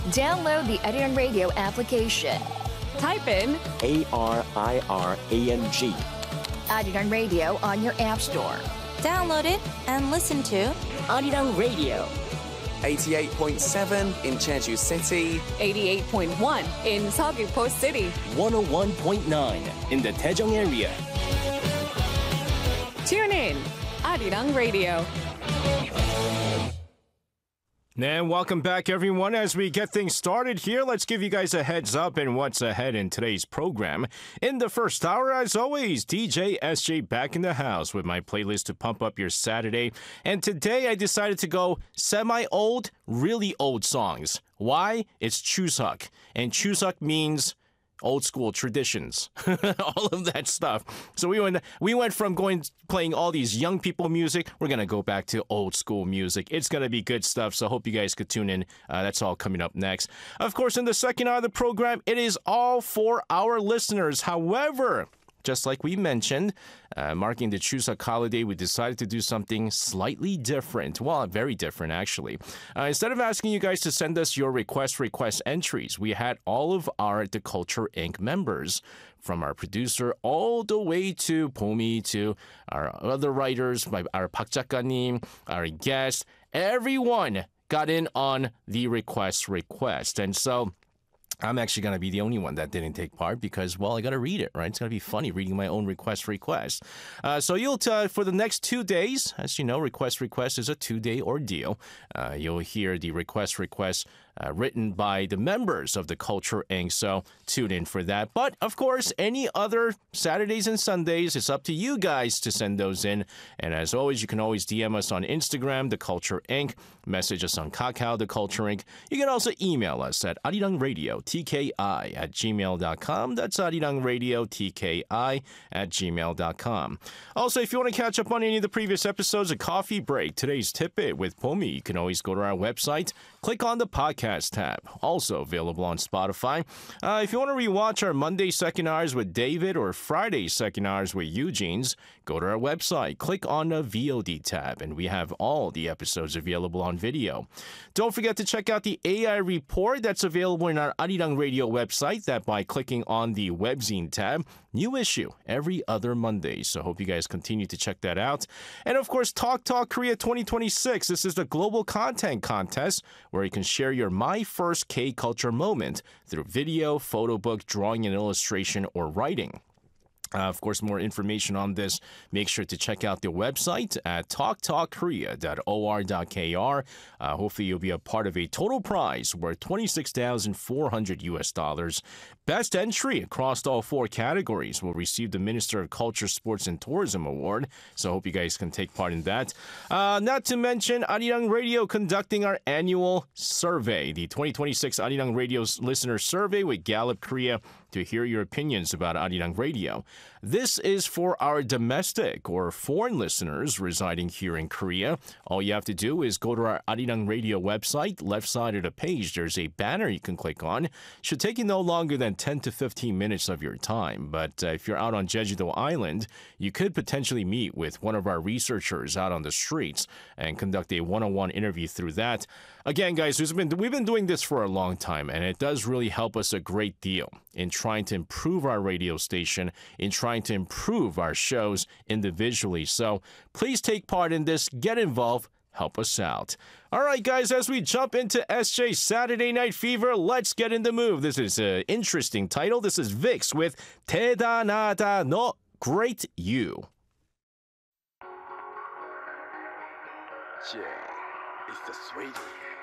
Download the Arirang Radio application. Type in ARIRANG. Arirang Radio on your app store. Download it and listen to Arirang Radio. 88.7 in Jeju City, 88.1 in Seogwipo City. 101.9 in the Daejeong area. Tune in, Arirang Radio. And welcome back, everyone. As we get things started here, let's give you guys a heads up in what's ahead in today's program. In the first hour, as always, DJ SJ back in the house with my playlist to pump up your Saturday. And today I decided to go semi-old, really old songs. Why? It's Chuseok. And Chuseok means old school traditions, all of that stuff. So we went from playing all these young people music. We're gonna go back to old school music. It's gonna be good stuff. So hope you guys could tune in. That's all coming up next. Of course, in the second hour of the program, it is all for our listeners. However, just like we mentioned, marking the Chuseok holiday, we decided to do something slightly different. Well, very different, actually. Instead of asking you guys to send us your request entries, we had all of our The Culture Inc. members, from our producer all the way to Pomi, to our other writers, our Park 작가님, our guest, everyone got in on the request. And so I'm actually going to be the only one that didn't take part because, well, I got to read it, right? It's going to be funny reading my own request. So you'll, for the next 2 days, as you know, request is a 2-day ordeal. You'll hear the request written by the members of the Culture Inc. So tune in for that. But, of course, any other Saturdays and Sundays, it's up to you guys to send those in. And as always, you can always DM us on Instagram, The Culture Inc., message us on Kakao, The Culture Inc. You can also email us at arirangradiotki@gmail.com. That's arirangradiotki@gmail.com. Also, if you want to catch up on any of the previous episodes of Coffee Break, today's Tip It with Pomi, you can always go to our website, click on the podcast tab, also available on Spotify. If you want to rewatch our Monday second hours with David or Friday second hours with Eugene's, go to our website, click on the VOD tab, and we have all the episodes available on video. Don't forget to check out the AI report that's available in our Arirang Radio website, that by clicking on the webzine tab. New issue every other Monday, so hope you guys continue to check that out. And of course, Talk Korea 2026. This is the global content contest where you can share your My First K-Culture moment through video, photo book, drawing and illustration, or writing. Of course, more information on this, make sure to check out the website at talktalkkorea.or.kr. Hopefully, you'll be a part of a total prize worth $26,400. Best entry across all 4 categories will receive the Minister of Culture, Sports, and Tourism Award. So I hope you guys can take part in that. Not to mention, Arirang Radio conducting our annual survey, the 2026 Arirang Radio Listener Survey with Gallup Korea, to hear your opinions about Arirang Radio. This is for our domestic or foreign listeners residing here in Korea. All you have to do is go to our Arirang Radio website. Left side of the page, there's a banner you can click on. Should take you no longer than 10 to 15 minutes of your time. But if you're out on Jeju-do Island, you could potentially meet with one of our researchers out on the streets and conduct a one-on-one interview through that. Again, guys, we've been doing this for a long time, and it does really help us a great deal in trying to improve our radio station, in trying to improve our shows individually. So please take part in this, get involved, help us out. All right, guys, as we jump into SJ Saturday Night Fever, let's get in the move. This is an interesting title. This is VIX with 대단하다 너 Great You. Yeah, it's the sweetie.